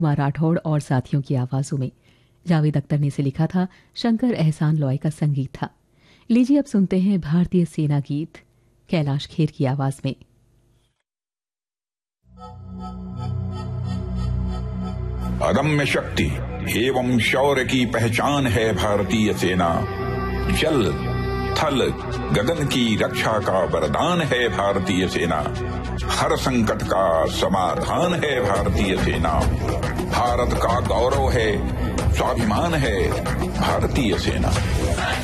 कुमार राठौड़ और साथियों की आवाजों में। जावेद अख्तर ने इसे लिखा था, शंकर एहसान लॉय का संगीत था। लीजिए अब सुनते हैं भारतीय सेना गीत कैलाश खेर की आवाज में। अदम्य शक्ति एवं शौर्य की पहचान है भारतीय सेना। जल थल गगन की रक्षा का वरदान है भारतीय सेना। हर संकट का समाधान है भारतीय सेना। भारत का गौरव है, स्वाभिमान है भारतीय सेना।